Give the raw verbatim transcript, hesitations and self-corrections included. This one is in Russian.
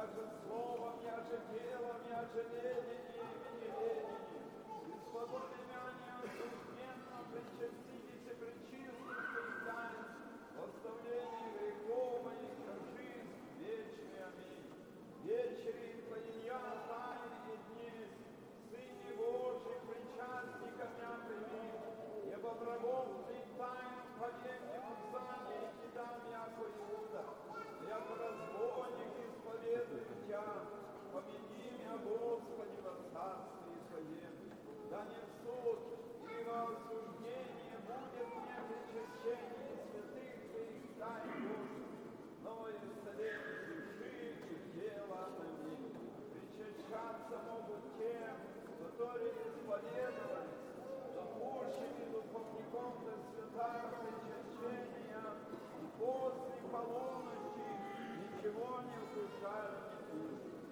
яже словом, яже делом, яже ведением и неведением. И свободы мя неосужденно причаститесь и причистых таинств, оставление грехов моих на жизнь вечный. Аминь. Вечери творения тайн и дней, Сыне Божий, причастником я прими, ибо врагов ты тайн повемни Писание, и кидам яко Иуда, яко разбойник исповедую Тя, помяни меня, Господи, во царстве Твоем, да не в суд и во осуждение будет мне причащение святых Твоих тайн, Господи, но исцеление души и тела. Аминь. Причащаться могут те, которые исповедовались, допущены духовником до святого причащения, и после полуночи ничего не вкушали.